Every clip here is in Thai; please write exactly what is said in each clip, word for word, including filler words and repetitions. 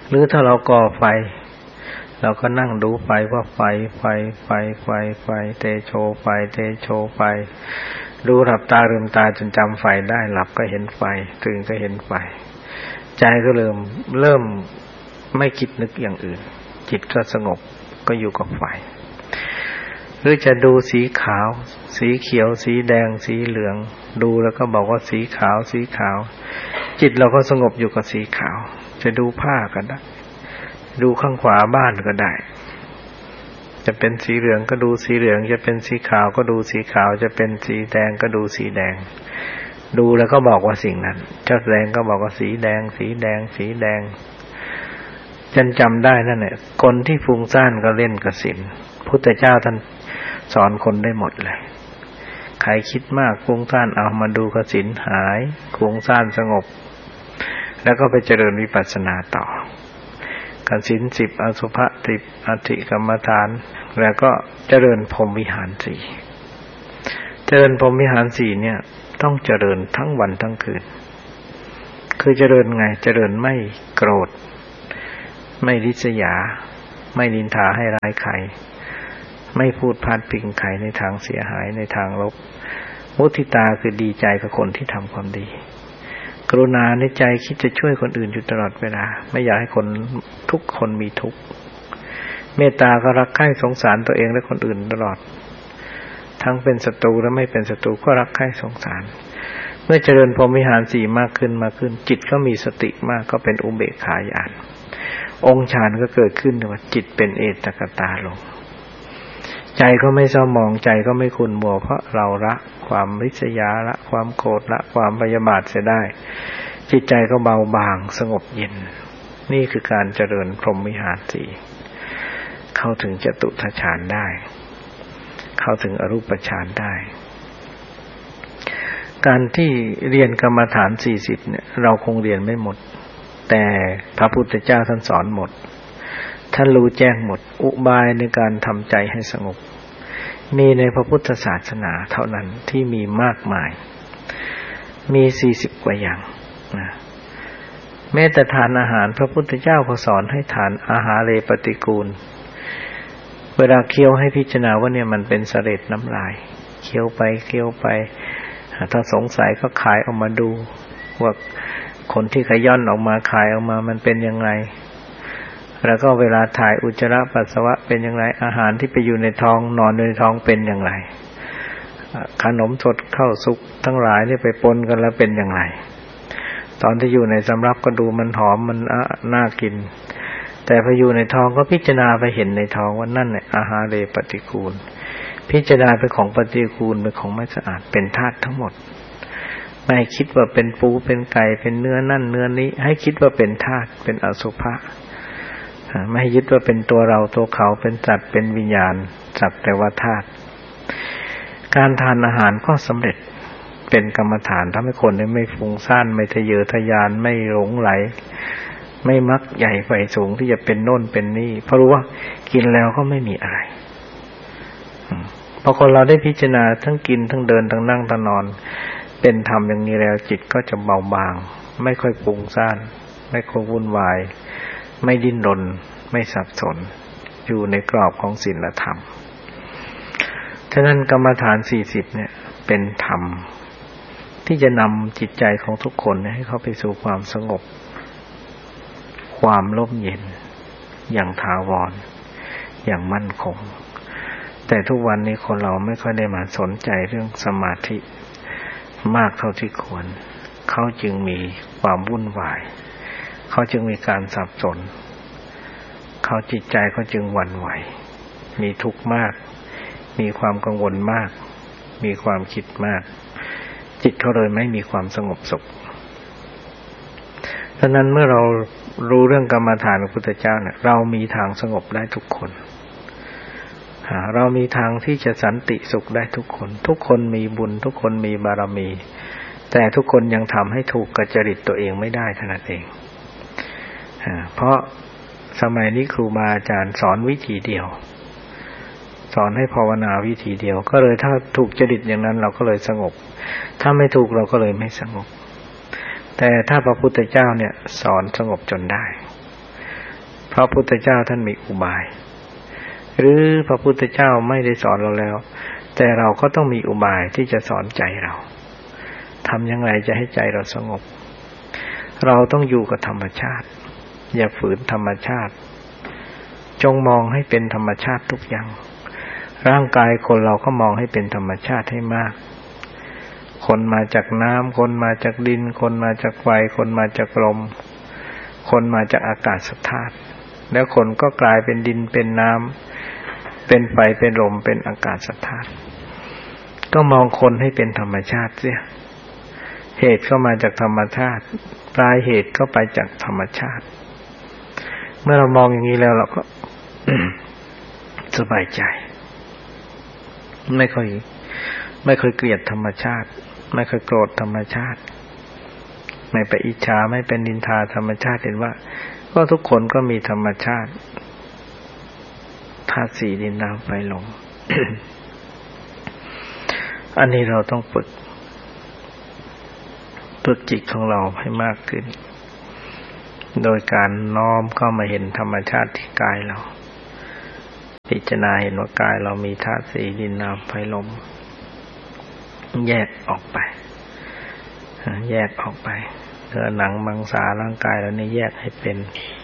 หรือถ้าเราก่อไฟเราก็นั่งดูไฟว่าไฟไฟไฟไฟไฟเตโชไฟเตโชไฟดูหลับตาลืมตาจนจำไฟได้หลับก็เห็นไฟตื่นก็เห็นไฟใจก็เริ่มเริ่มไม่คิดนึกอย่างอื่นจิตก็สงบก็อยู่กับไฟหรือจะดูสีขาวสีเขียวสีแดงสีเหลืองดูแล้วก็บอกว่าสีขาวสีขาวจิตเราก็สงบอยู่กับสีขาวจะดูผ้าก็ได้ดูข้างขวาบ้านก็ได้จะเป็นสีเหลืองก็ดูสีเหลืองจะเป็นสีขาวก็ดูสีขาวจะเป็นสีแดงก็ดูสีแดงดูแล้วก็บอกว่าสิ่งนั้นเจ้าแดงก็บอกว่าสีแดงสีแดงสีแดงจนจำได้นั่นแหละคนที่ฟุ้งซ่านก็เล่นกสิณพุทธเจ้าท่านสอนคนได้หมดเลยใครคิดมากฟุ้งซ่านเอามาดูกสิณหายฟุ้งซ่านสงบแล้วก็ไปเจริญวิปัสสนาต่อกสิณสิบอสุภะสิบอธิกรรมฐานแล้วก็เจริญพรหมวิหารสี่เจริญพรหมวิหารสี่เนี่ยต้องเจริญทั้งวันทั้งคืนคือเจริญไงเจริญไม่โกรธไม่ริษยาไม่นินทาให้ร้ายใครไม่พูดพาดพิงใครในทางเสียหายในทางลบมุทิตาคือดีใจกับคนที่ทำความดีกรุณาในใจคิดจะช่วยคนอื่นอยู่ตลอดเวลาไม่อยากให้คนทุกคนมีทุกข์เมตตาก็รักใคร่สงสารตัวเองและคนอื่นตลอดทั้งเป็นศัตรูและไม่เป็นศัตรูก็รักใคร่สงสารเมื่อเจริญพรหมวิหารสี่มากขึ้นมากขึ้นจิตก็มีสติมากก็เป็นอุเบกขาญาณองค์ฌานก็เกิดขึ้นว่าจิตเป็นเอตกตาลงใจก็ไม่เศร้าหมองใจก็ไม่ขุ่นมัวเพราะเราละความริษยาละความโกรธละความพยาบาทเสียได้จิตใจก็เบาบางสงบเย็นนี่คือการเจริญพรหมวิหารสี่เข้าถึงจตุตฌานได้เข้าถึงอรูปฌานได้การที่เรียนกรรมฐานสี่สิบเนี่ยเราคงเรียนไม่หมดแต่พระพุทธเจ้าท่านสอนหมดท่านรู้แจ้งหมดอุบายในการทำใจให้สงบมีในพระพุทธศาสนาเท่านั้นที่มีมากมายมีสี่สิบกว่าอย่างนะแม้แต่ทานอาหารพระพุทธเจ้าก็สอนให้ทานอาหารเลปฏิกูลเวลาเคี้ยวให้พิจารณาว่าเนี่ยมันเป็นเสลดน้ำลายเคี้ยวไปเคี้ยวไปถ้าสงสัยก็ขายออกมาดูว่าคนที่ขย้อนออกมาขายออกมามันเป็นยังไงแล้วก็เวลาถ่ายอุจจาระปัสสาวะเป็นอย่างไรอาหารที่ไปอยู่ในท้องนอนในท้องเป็นอย่างไรขนมสดข้าวสุกทั้งหลายนี่ไปปนกันแล้วเป็นอย่างไรตอนที่อยู่ในสำรับก็ดูมันหอมมันน่ากินแต่พออยู่ในท้องก็พิจารณาไปเห็นในท้องว่านั่นแหละอาหารเลปฏิกูลพิจารณาเป็นของปฏิกูลเป็นของไม่สะอาดเป็นธาตุทั้งหมดไม่คิดว่าเป็นปูเป็นไก่เป็นเนื้อนั่นเนื้อนี้ให้คิดว่าเป็นธาตุเป็นอสุภะไม่ยึดว่าเป็นตัวเราตัวเขาเป็นสัตว์เป็นวิญญาณสักแต่ว่าธาตุการทานอาหารก็สำเร็จเป็นกรรมฐานทำให้คนไม่ฟุ้งซ่านไม่ทะเยอทะยานไม่หลงไหลไม่มักใหญ่ไฟสูงที่จะเป็นโน่นเป็นนี่เพราะรู้ว่ากินแล้วก็ไม่มีอะไรพอคนเราได้พิจารณาทั้งกินทั้งเดินทั้งนั่งทั้งนอนเป็นธรรมอย่างนี้แล้วจิตก็จะเบาบางไม่ค่อยฟุ้งซ่านไม่ค่อยวุ่นวายไม่ดิ้นรนไม่สับสนอยู่ในกรอบของศีลธรรมฉะนั้นกรรมฐานสี่สิบเนี่ยเป็นธรรมที่จะนำจิตใจของทุกคนให้เข้าไปสู่ความสงบความร่มเย็นอย่างถาวรอย่างมั่นคงแต่ทุกวันนี้คนเราไม่ค่อยได้มาสนใจเรื่องสมาธิมากเท่าที่ควรเขาจึงมีความวุ่นวายเขาจึงมีการสับสนเขาจิตใจเขาจึงหวั่นไหวมีทุกข์มากมีความกังวลมากมีความคิดมากจิตเขาเลยไม่มีความสงบสุขฉะนั้นเมื่อเรารู้เรื่องกรรมฐานของพระพุทธเจ้าเนี่ยเรามีทางสงบได้ทุกคนเรามีทางที่จะสันติสุขได้ทุกคนทุกคนมีบุญทุกคนมีบารมีแต่ทุกคนยังทำให้ถูกกับจริตตัวเองไม่ได้เท่านั้นเองเพราะสมัยนี้ครูบาอาจารย์สอนวิธีเดียวสอนให้ภาวนาวิธีเดียวก็เลยถ้าถูกจริตอย่างนั้นเราก็เลยสงบถ้าไม่ถูกเราก็เลยไม่สงบแต่ถ้าพระพุทธเจ้าเนี่ยสอนสงบจนได้พระพุทธเจ้าท่านมีอุบายหรือพระพุทธเจ้าไม่ได้สอนเราแล้วแต่เราก็ต้องมีอุบายที่จะสอนใจเราทำอย่างไรจะให้ใจเราสงบเราต้องอยู่กับธรรมชาติอย่าฝืนธรรมชาติจงมองให้เป็นธรรมชาติทุกอย่างร่างกายคนเราก็มองให้เป็นธรรมชาติให้มากคนมาจากน้ำคนมาจากดินคนมาจากไฟคนมาจากลมคนมาจากอากาศธาตุแล้วคนก็กลายเป็นดินเป็นน้ำเป็นไฟเป็นลมเป็นอากาศธาตุก็มองคนให้เป็นธรรมชาติเสียเหตุก็มาจากธรรมชาติปลายเหตุก็ไปจากธรรมชาติเมื่อเรามองอย่างนี้แล้วเราก็ สบายใจไม่ค่อยไม่ค่อยเกลียดธรรมชาติไม่ค่อยโกรธธรรมชาติไม่ไปอิจฉาไม่เป็นนินทาธรรมชาติเห็นว่าก็ทุกคนก็มีธรรมชาติธาตุสี่ดินน้ำไฟลม อันนี้เราต้องฝึกฝึกจิตของเราให้มากขึ้นโดยการน้อมเข้ามาเห็นธรรมชาติที่กายเราพิจารณาเห็นว่ากายเรามีธาตุสี่ดินน้ำไฟลมแยกออกไปแยกออกไปเนื้อหนังมังสาร่างกายเรานี่แยกให้เป็น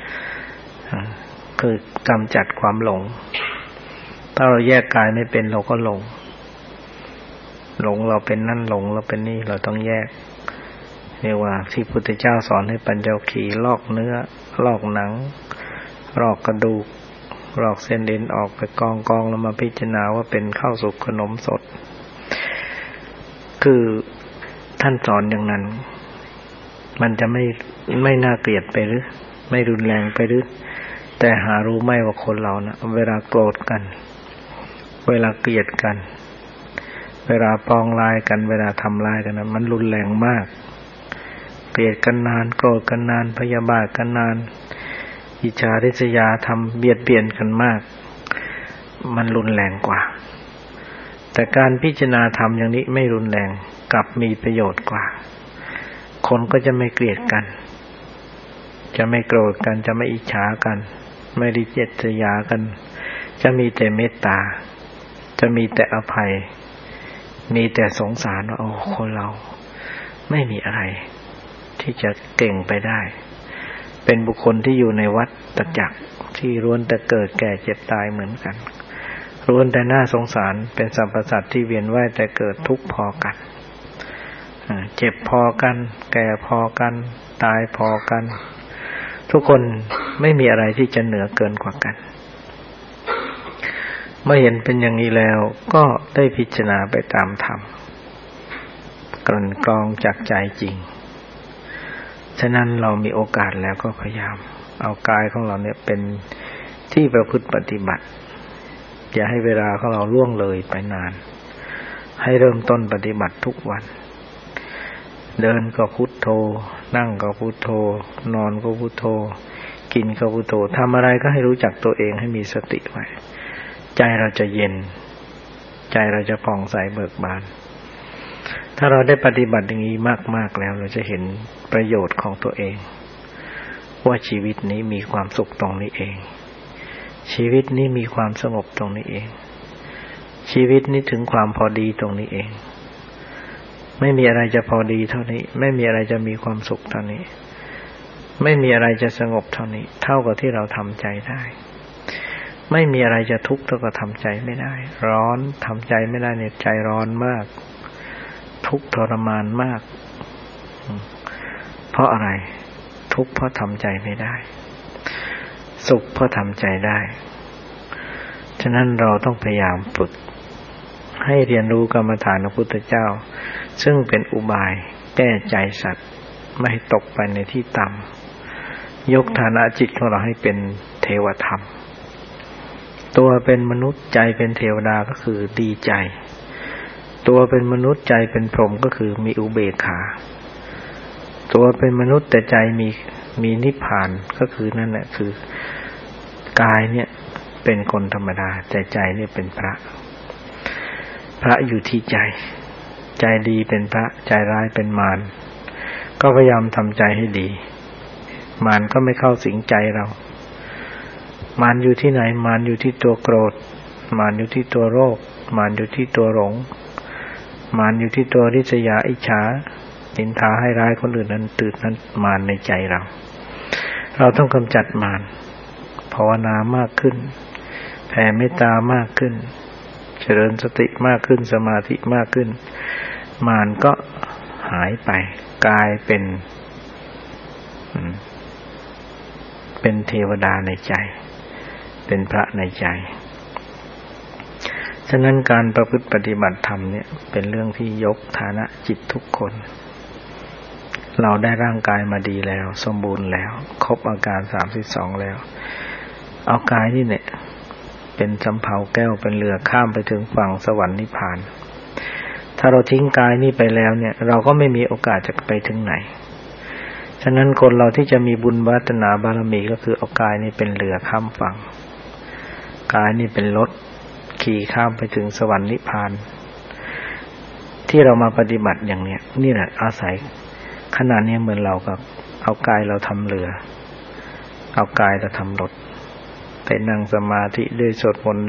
คือกำจัดความหลงถ้าเราแยกกายไม่เป็นเราก็หลงหลงเราเป็นนั่นหลงเราเป็นนี่เราต้องแยกเรียกว่าที่พุทธเจ้าสอนให้ปัญจวัคคีย์ลอกเนื้อลอกหนังลอกกระดูกลอกเส้นเอ็นออกไปกองกองแล้วมาพิจารณาว่าเป็นข้าวสุกขนมสดคือท่านสอนอย่างนั้นมันจะไม่ไม่น่าเกลียดไปหรือไม่รุนแรงไปหรือแต่หารู้ไหมว่าคนเรานะเวลาโกรธกันเวลาเกลียดกันเวลาปองร้ายกันเวลาทำร้ายกันนะมันรุนแรงมากเกลียดกันนานโกรธกันนานพยาบาทกันนานอิจฉาริษยาทำเบียดเบียนกันมากมันรุนแรงกว่าแต่การพิจารณาธรรมอย่างนี้ไม่รุนแรงกลับมีประโยชน์กว่าคนก็จะไม่เกลียดกันจะไม่โกรธกันจะไม่อิจฉากันไม่ริษยากันจะมีแต่เมตตาจะมีแต่อภัยมีแต่สงสารว่าโอ้คนเราไม่มีอะไรที่จะเก่งไปได้เป็นบุคคลที่อยู่ในวัฏจักรที่ล้วนแต่เกิดแก่เจ็บตายเหมือนกันล้วนแต่น่าสงสารเป็นสรรพสัตว์ที่เวียนว่ายแต่เกิดทุกข์พอกันเจ็บพอกันแก่พอกันตายพอกันทุกคนไม่มีอะไรที่จะเหนือเกินกว่ากันเมื่อเห็นเป็นอย่างนี้แล้วก็ได้พิจารณาไปตามธรรมกลั่นกรองจากใจจริงฉะนั้นเรามีโอกาสแล้วก็พยายามเอากายของเราเนี่ยเป็นที่ประพฤติปฏิบัติอย่าให้เวลาของเราล่วงเลยไปนานให้เริ่มต้นปฏิบัติทุกวันเดินก็พุทโธนั่งก็พุทโธนอนก็พุทโธกินก็พุทโธทำอะไรก็ให้รู้จักตัวเองให้มีสติไว้ใจเราจะเย็นใจเราจะผ่องใสเบิกบานถ้าเราได้ปฏิบัติอย่างนี้มากๆแล้วเราจะเห็นประโยชน์ของตัวเองว่าชีวิตนี้มีความสุขตรงนี้เองชีวิตนี้มีความสงบตรงนี้เองชีวิตนี้ถึงความพอดีตรงนี้เองไม่มีอะไรจะพอดีเท่านี้ไม่มีอะไรจะมีความสุขเท่านี้ไม่มีอะไรจะสงบเท่านี้เท่ากับที่เราทำใจได้ไม่มีอะไรจะทุกข์เท่ากับทำใจไม่ได้ร้อนทำใจไม่ได้เนี่ยใจร้อนมากทุกข์ทรมานมากเพราะอะไรทุกข์เพราะทำใจไม่ได้สุขเพราะทำใจได้ฉะนั้นเราต้องพยายามฝึกให้เรียนรู้กรรมฐานของพระพุทธเจ้าซึ่งเป็นอุบายแก้ใจสัตว์ไม่ให้ตกไปในที่ต่ำยกฐานะจิตของเราให้เป็นเทวธรรมตัวเป็นมนุษย์ใจเป็นเทวดาก็คือดีใจตัวเป็นมนุษย์ใจเป็นพรหมก็คือมีอุเบกขาตัวเป็นมนุษย์แต่ใจมีมีนิพพานก็คือนั่นแหละคือกายเนี่ยเป็นคนธรรมดาแต่ใจเนี่ยเป็นพระพระอยู่ที่ใจใจดีเป็นพระใจร้ายเป็นมารก็พยายามทำใจให้ดีมารก็ไม่เข้าสิงใจเรามารอยู่ที่ไหนมารอยู่ที่ตัวโกรธมารอยู่ที่ตัวโรคมารอยู่ที่ตัวหลงมารอยู่ที่ตัวริษยาอิจฉานินทาให้ร้ายคนอื่นนั้นตื่นนั้นมารในใจเราเราต้องกำจัดมารภาวนามากขึ้นแผ่เมตตามากขึ้นเจริญสติมากขึ้นสมาธิมากขึ้นมารก็หายไปกลายเป็นเป็นเทวดาในใจเป็นพระในใจฉะนั้นการประพฤติปฏิบัติธรรมเนี่ยเป็นเรื่องที่ยกฐานะจิตทุกคนเราได้ร่างกายมาดีแล้วสมบูรณ์แล้วครบอาการสามสิบสองแล้วเอากายนี่เนี่ยเป็นสำเภาแก้วเป็นเรือข้ามไปถึงฝั่งสวรรค์นิพพานถ้าเราทิ้งกายนี่ไปแล้วเนี่ยเราก็ไม่มีโอกาสจะไปถึงไหนฉะนั้นคนเราที่จะมีบุญวาสนาบารมีก็คือเอากายนี่เป็นเรือข้ามฝั่งกายนี่เป็นรถขี่ข้ามไปถึงสวรรค์นิพพานที่เรามาปฏิบัติอย่างเนี้ยนี่แหละอาศัยขณะนี้เหมือนเรากับเอากายเราทำเรือเอากายเราทำรถไปนั่งสมาธิด้วยสวดมนต์